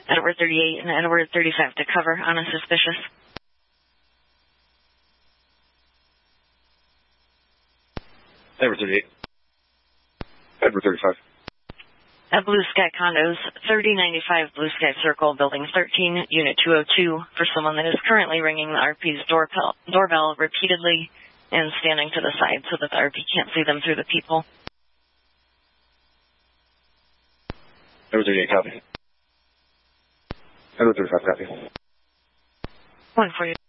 Edward 38 and Edward 35 to cover on a suspicious. Edward 38. Edward 35. At Blue Sky Condos, 3095 Blue Sky Circle, Building 13, Unit 202, for someone that is currently ringing the RP's doorbell repeatedly and standing to the side so that the RP can't see them through the people. Edward 38, copy. Edward 35, copy. 1 for you.